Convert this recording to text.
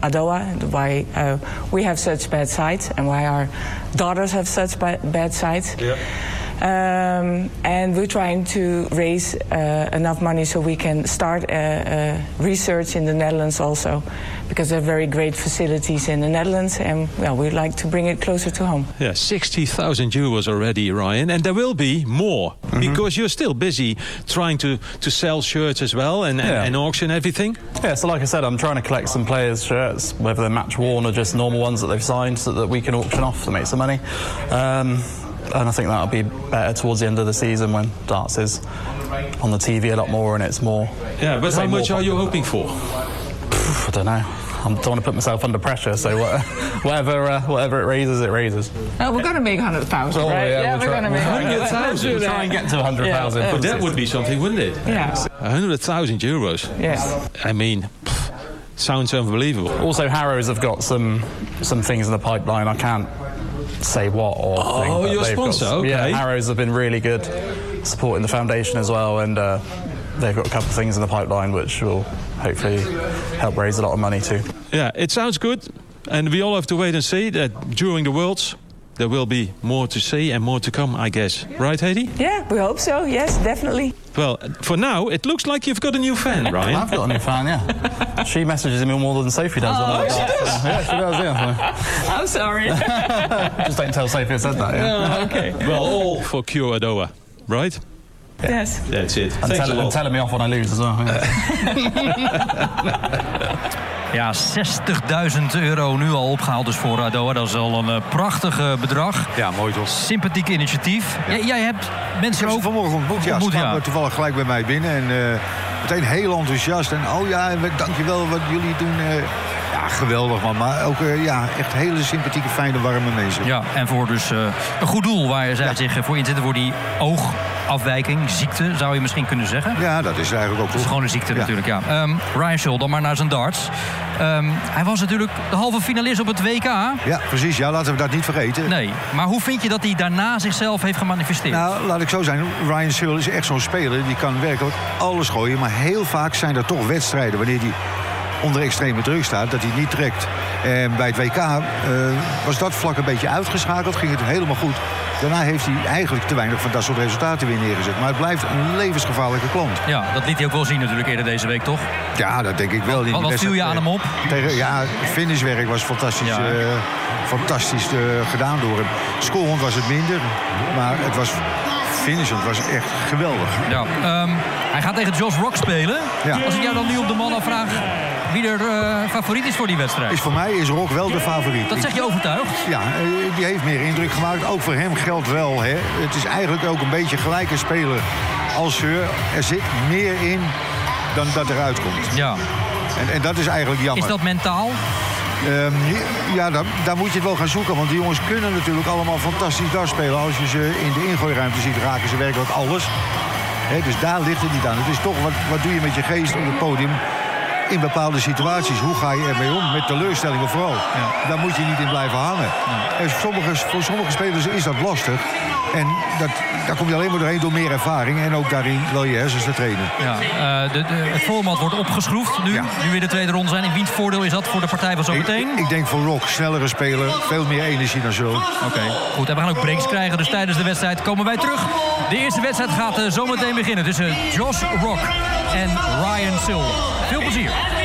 Adowa, why we have such bad sites and why our daughters have such bad sites. Yeah. And we're trying to raise enough money so we can start research in the Netherlands also, because there are very great facilities in the Netherlands, and we'd like to bring it closer to home. Yeah, 60,000 euros already, Ryan, and there will be more because you're still busy trying to sell shirts as well and auction everything. Yeah, so like I said, I'm trying to collect some players' shirts, whether they're match worn or just normal ones that they've signed, so that we can auction off to make some money. And I think that'll be better towards the end of the season when darts is on the TV a lot more and it's more. Yeah, but how much are you hoping for? I don't know. I don't want to put myself under pressure, so whatever it raises, it raises. We're going to make 100,000, right? Yeah, we're going to make 100,000. We'll try and get to 100,000. But that would be something, wouldn't it? Yeah. 100,000 euros. Yes. I mean, sounds unbelievable. Also, Harrows have got some things in the pipeline. I can't say what or thing, but your they've sponsor, got, okay. Yeah, Harrows have been really good supporting the foundation as well, and they've got a couple of things in the pipeline which will hopefully help raise a lot of money too. Yeah, it sounds good, and we all have to wait and see that during the Worlds there will be more to see and more to come, I guess. Right, Heidi? Yeah, we hope so. Yes, definitely. Well, for now, it looks like you've got a new fan, Ryan. I've got a new fan, yeah. She messages me more than Sophie does. She does? Yeah, she does, yeah. I'm sorry. Just don't tell Sophie I said that, yeah. Oh, okay. Well, all for Cure Adowa, right? Yes. That's it. And Thanks a lot. telling me off when I lose as well. Ja, €60.000 nu al opgehaald dus voor Adowa. Dat is al een prachtig bedrag. Ja, mooi toch? Sympathiek initiatief. Jij hebt mensen ook vanmorgen ontmoet. Ja, ze kwamen toevallig gelijk bij mij binnen. En meteen heel enthousiast. En dankjewel wat jullie doen. Ja, geweldig man. Maar ook echt hele sympathieke, fijne, warme mensen. Ja, en voor dus een goed doel waar zij zich voor inzetten. Voor die oogafwijking, ziekte zou je misschien kunnen zeggen. Ja, dat is eigenlijk ook goed. Het is gewoon een ziekte natuurlijk, ja. Ryan Searle, dan maar naar zijn darts. Hij was natuurlijk de halve finalist op het WK. Ja, precies. Ja, laten we dat niet vergeten. Nee, maar hoe vind je dat hij daarna zichzelf heeft gemanifesteerd? Nou, laat ik zo zijn. Ryan Searle is echt zo'n speler. Die kan werkelijk alles gooien. Maar heel vaak zijn er toch wedstrijden wanneer hij onder extreme druk staat, dat hij niet trekt. En bij het WK was dat vlak een beetje uitgeschakeld. Ging het helemaal goed. Daarna heeft hij eigenlijk te weinig van dat soort resultaten weer neergezet. Maar het blijft een levensgevaarlijke klant. Ja, dat liet hij ook wel zien natuurlijk eerder deze week, toch? Ja, dat denk ik wel. Wat viel je aan hem op? Het finishwerk was fantastisch, fantastisch gedaan door hem. Scorend was het minder, maar het was finishend, was echt geweldig. Ja, hij gaat tegen Josh Rock spelen. Ja. Als ik jou dan nu op de man afvraag wie er favoriet is voor die wedstrijd. Voor mij is Rock wel de favoriet. Dat zeg je overtuigd? Ja, die heeft meer indruk gemaakt. Ook voor hem geldt wel. Hè. Het is eigenlijk ook een beetje gelijke speler als Searle. Er zit meer in dan dat eruit komt. Ja. En dat is eigenlijk jammer. Is dat mentaal? Daar moet je het wel gaan zoeken. Want die jongens kunnen natuurlijk allemaal fantastisch dart spelen. Als je ze in de ingooiruimte ziet, raken ze werkelijk alles. Dus daar ligt het niet aan. Het is toch, wat doe je met je geest op het podium in bepaalde situaties? Hoe ga je ermee om? Met teleurstellingen vooral. Ja. Daar moet je niet in blijven hangen. Ja. Voor sommige spelers is dat lastig. En daar kom je alleen maar doorheen door meer ervaring. En ook daarin wel je hersens te trainen. Ja, het format wordt opgeschroefd nu. Ja. Nu weer de tweede ronde zijn. In wiens voordeel is dat voor de partij van zo meteen? Ik denk voor Rock, snellere speler. Veel meer energie dan zo. Oké, goed. En we gaan ook breaks krijgen. Dus tijdens de wedstrijd komen wij terug. De eerste wedstrijd gaat zo meteen beginnen tussen Josh Rock en Ryan Searle. Veel plezier.